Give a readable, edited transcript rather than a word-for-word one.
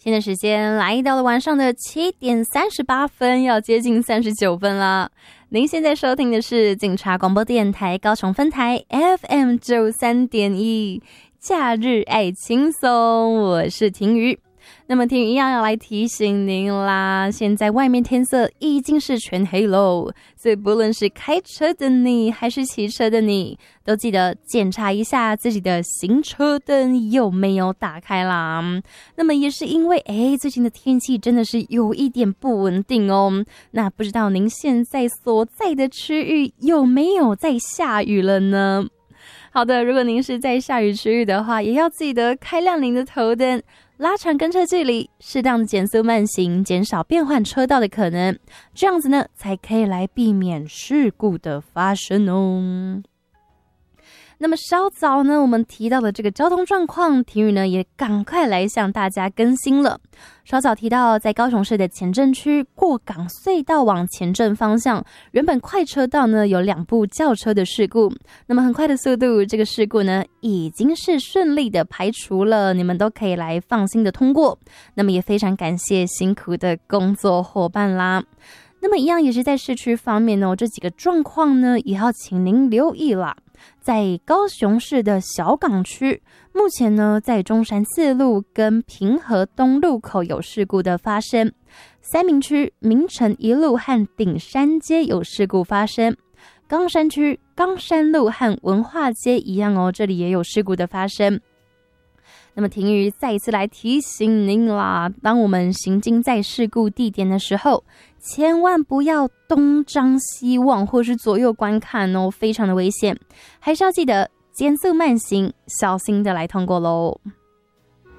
现在时间来到了晚上的7点38分，要接近39分了。您现在收听的是警察广播电台高雄分台 FM 93.1假日爱轻松，我是婷瑜。那么婷瑜一样要来提醒您啦，现在外面天色已经是全黑喽，所以不论是开车的你还是骑车的你，都记得检查一下自己的行车灯有没有打开啦。那么也是因为最近的天气真的是有一点不稳定哦，那不知道您现在所在的区域有没有在下雨了呢？好的，如果您是在下雨区域的话，也要记得开亮您的头灯，拉长跟车距离，适当的减速慢行，减少变换车道的可能，这样子呢才可以来避免事故的发生哦。那么稍早呢，我们提到的这个交通状况，婷宇呢也赶快来向大家更新了。稍早提到，在高雄市的前镇区过港隧道往前镇方向，原本快车道呢有2部轿车的事故，那么很快的速度，这个事故呢已经是顺利的排除了，你们都可以来放心的通过。那么也非常感谢辛苦的工作伙伴啦。那么一样也是在市区方面呢，这几个状况呢也要请您留意啦。在高雄市的小港区，目前呢在中山4路跟平和东路口有事故的发生，三民区明诚1路和顶山街有事故发生，冈山区冈山路和文化街一样哦，这里也有事故的发生。那么婷瑜再一次来提醒您啦，当我们行经在事故地点的时候，千万不要东张西望或是左右观看哦，非常的危险，还是要记得减速慢行，小心的来通过咯。